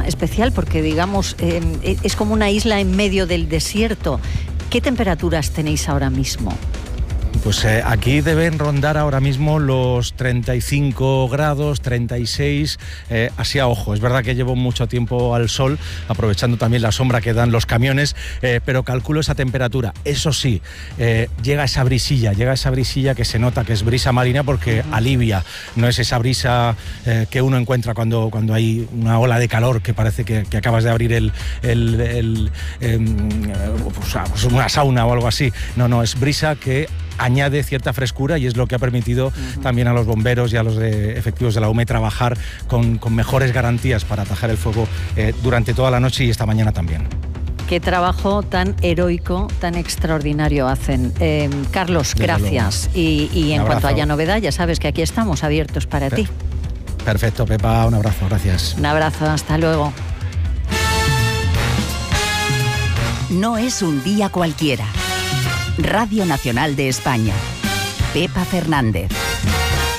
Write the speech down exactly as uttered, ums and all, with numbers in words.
especial porque, digamos, eh, es como una isla en medio del desierto. ¿Qué temperaturas tenéis ahora mismo? Pues eh, aquí deben rondar ahora mismo los treinta y cinco grados, treinta y seis, eh, así a ojo. Es verdad que llevo mucho tiempo al sol, aprovechando también la sombra que dan los camiones, eh, pero calculo esa temperatura. Eso sí, eh, llega esa brisilla, llega esa brisilla que se nota que es brisa marina porque uh-huh. alivia. No es esa brisa eh, que uno encuentra cuando, cuando hay una ola de calor que parece que, que acabas de abrir el, el, el, eh, pues una sauna o algo así. No, no, es brisa que añade cierta frescura y es lo que ha permitido uh-huh. también a los bomberos y a los de efectivos de la U M E trabajar con, con mejores garantías para atajar el fuego eh, durante toda la noche y esta mañana también. Qué trabajo tan heroico, tan extraordinario hacen. Eh, Carlos, Desde gracias. Y, y en cuanto haya novedad, ya sabes que aquí estamos abiertos para per- ti. Perfecto, Pepa, un abrazo, gracias. Un abrazo, hasta luego. No es un día cualquiera. Radio Nacional de España. Pepa Fernández.